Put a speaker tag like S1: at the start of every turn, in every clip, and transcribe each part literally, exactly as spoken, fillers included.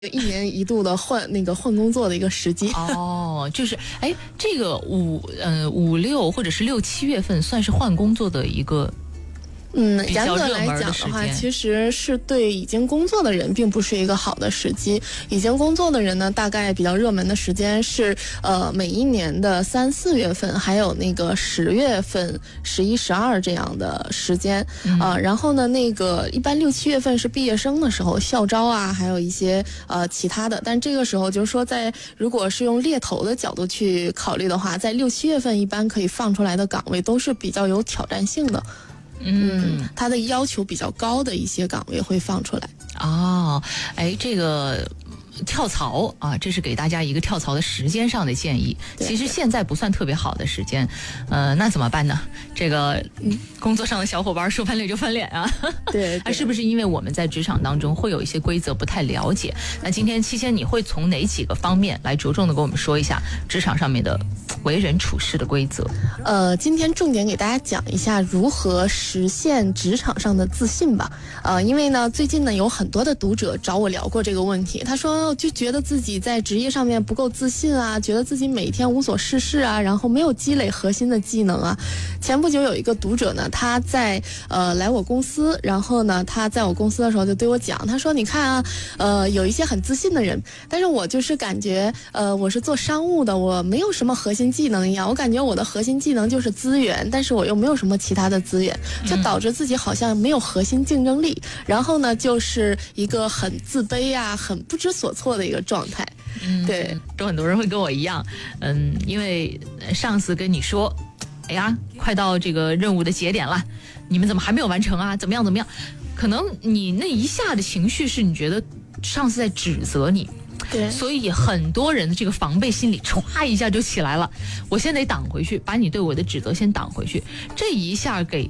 S1: 一年一度的换那个换工作的一个时机。
S2: 哦，就是哎，这个五呃五六或者是六七月份算是换工作的一个。
S1: 嗯，严格来讲的话，其实是对已经工作的人并不是一个好的时机。已经工作的人呢，大概比较热门的时间是呃每一年的三四月份，还有那个十月份、十一、十二这样的时间啊、呃。然后呢，那个一般六七月份是毕业生的时候，校招啊，还有一些呃其他的。但这个时候就是说在，在如果是用猎头的角度去考虑的话，在六七月份一般可以放出来的岗位都是比较有挑战性的。嗯，它的要求比较高的一些岗位会放出来。
S2: 哦，哎，这个跳槽啊，这是给大家一个跳槽的时间上的建议。其实现在不算特别好的时间，呃，那怎么办呢？这个、嗯、工作上的小伙伴说翻脸就翻脸啊。
S1: 对，
S2: 啊，是不是因为我们在职场当中会有一些规则不太了解？那今天七仙你会从哪几个方面来着重的跟我们说一下职场上面的为人处事的规则？
S1: 呃，今天重点给大家讲一下如何实现职场上的自信吧。呃，因为呢，最近呢有很多的读者找我聊过这个问题，他说就觉得自己在职业上面不够自信啊，觉得自己每天无所事事啊，然后没有积累核心的技能啊。前不久有一个读者呢，他在呃来我公司，然后呢他在我公司的时候就对我讲，他说你看啊，呃有一些很自信的人，但是我就是感觉呃我是做商务的，我没有什么核心技能一样，我感觉我的核心技能就是资源，但是我又没有什么其他的资源，就导致自己好像没有核心竞争力，然后呢就是一个很自卑啊，很不知所措的一个状态。
S2: 嗯，
S1: 对，
S2: 都很多人会跟我一样，嗯，因为上司跟你说，哎呀，快到这个任务的节点了，你们怎么还没有完成啊？怎么样怎么样？可能你那一下的情绪是你觉得上司在指责你。
S1: 对，所
S2: 以很多人的这个防备心理歘一下就起来了，我先得挡回去，把你对我的指责先挡回去，这一下给、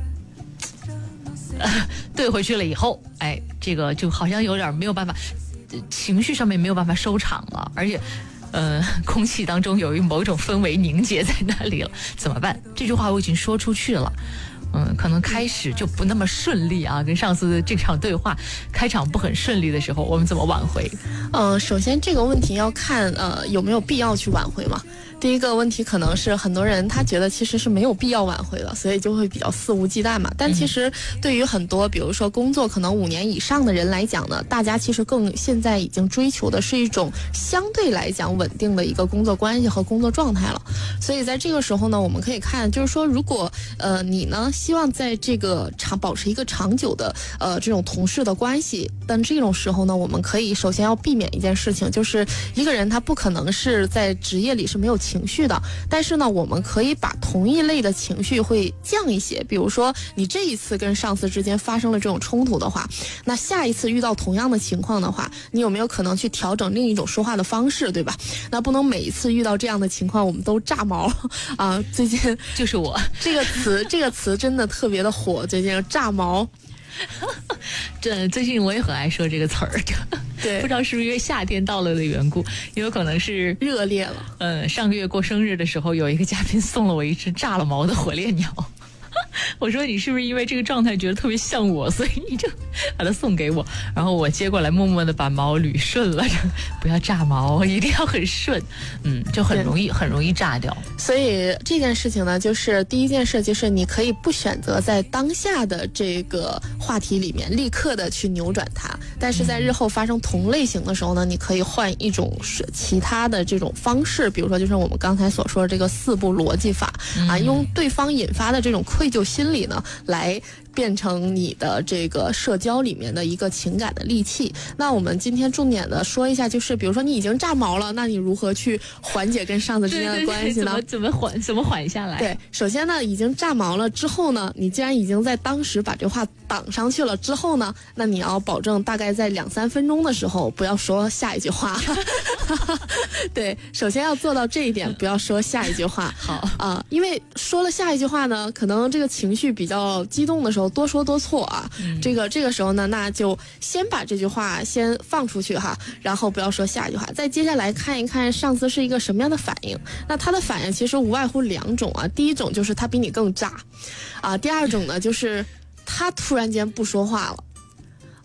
S2: 呃、对回去了以后，哎，这个就好像有点没有办法，情绪上面没有办法收场了，而且呃，空气当中有一某种氛围凝结在那里了，怎么办？这句话我已经说出去了。嗯，可能开始就不那么顺利啊，跟上司这场对话开场不很顺利的时候，我们怎么挽回？
S1: 嗯、呃，首先这个问题要看呃有没有必要去挽回嘛。第一个问题可能是很多人他觉得其实是没有必要挽回的，所以就会比较肆无忌惮嘛。但其实对于很多比如说工作可能五年以上的人来讲呢，大家其实更现在已经追求的是一种相对来讲稳定的一个工作关系和工作状态了。所以在这个时候呢，我们可以看就是说，如果呃你呢希望在这个长保持一个长久的呃这种同事的关系，但这种时候呢，我们可以首先要避免一件事情，就是一个人他不可能是在职业里是没有情绪的，但是呢，我们可以把同一类的情绪会降一些。比如说，你这一次跟上司之间发生了这种冲突的话，那下一次遇到同样的情况的话，你有没有可能去调整另一种说话的方式，对吧？那不能每一次遇到这样的情况，我们都炸毛啊！最近
S2: 就是我
S1: 这个词，这个词真的特别的火，最近炸毛。
S2: 这最近我也很爱说这个词儿，对，不知道是不是因为夏天到了的缘故，也有可能是
S1: 热烈了。
S2: 呃，上个月过生日的时候，有一个嘉宾送了我一只炸了毛的火烈鸟。我说你是不是因为这个状态觉得特别像我，所以你就把它送给我，然后我接过来默默的把毛捋顺了，不要炸毛，一定要很顺，嗯，就很容易很容易炸掉。
S1: 所以这件事情呢，就是第一件事就是你可以不选择在当下的这个话题里面立刻的去扭转它，但是在日后发生同类型的时候呢，你可以换一种其他的这种方式，比如说就是我们刚才所说的这个四步逻辑法、嗯、啊，用对方引发的这种愧疚心理呢来变成你的这个社交里面的一个情感的利器。那我们今天重点的说一下，就是比如说你已经炸毛了，那你如何去缓解跟上司之间的关系呢？
S2: 对对对，怎么怎么缓怎么缓下来？
S1: 对，首先呢，已经炸毛了之后呢，你既然已经在当时把这话挡上去了之后呢，那你要保证大概在两三分钟的时候不要说下一句话。对，首先要做到这一点，不要说下一句话。
S2: 好
S1: 啊、呃，因为说了下一句话呢，可能这个情绪比较激动的时候多说多错啊。嗯、这个这个时候呢，那就先把这句话先放出去哈，然后不要说下一句话。再接下来看一看上司是一个什么样的反应。那他的反应其实无外乎两种啊，第一种就是他比你更炸，啊，第二种呢就是他突然间不说话了。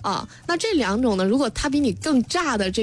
S1: 啊。那这两种呢，如果他比你更炸的这